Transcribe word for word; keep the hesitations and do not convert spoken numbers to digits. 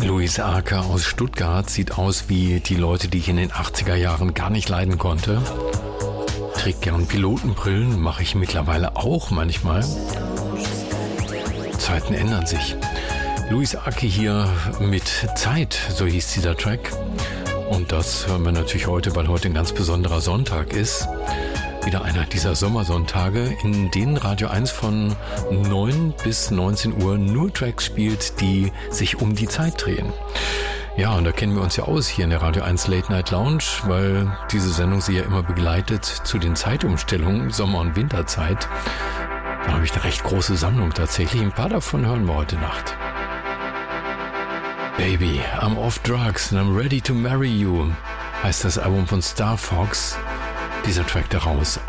Luis Arke aus Stuttgart sieht aus wie die Leute, die ich in den achtziger Jahren gar nicht leiden konnte. Trägt gern Pilotenbrillen, mache ich mittlerweile auch manchmal. Zeiten ändern sich. Luis Arke hier mit Zeit, so hieß dieser Track. Und das hören wir natürlich heute, weil heute ein ganz besonderer Sonntag ist. Wieder einer dieser Sommersonntage, in denen Radio eins von neun bis neunzehn Uhr nur Tracks spielt, die sich um die Zeit drehen. Ja, und da kennen wir uns ja aus hier in der Radio eins Late Night Lounge, weil diese Sendung sie ja immer begleitet zu den Zeitumstellungen, Sommer- und Winterzeit. Da habe ich eine recht große Sammlung tatsächlich. Ein paar davon hören wir heute Nacht. Baby, I'm off drugs and I'm ready to marry you, heißt das Album von Star Fox. Dieser Track daraus